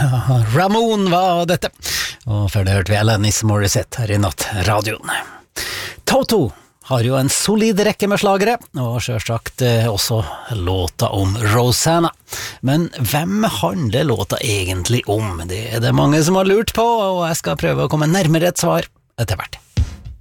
Ramon var dette, og før det hørte vi Alanis Morissette her i nattradioen. Toto har jo en solid rekke med slagere, og selvsagt også låta om Rosanna. Men hvem handler låta egentlig om? Det er det mange som har lurt på, og jeg skal prøve å komme nærmere et svar etter hvert.